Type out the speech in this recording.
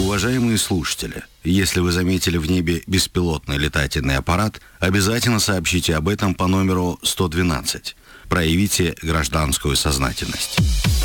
Уважаемые слушатели, если вы заметили в небе беспилотный летательный аппарат, обязательно сообщите об этом по номеру 112. Проявите гражданскую сознательность.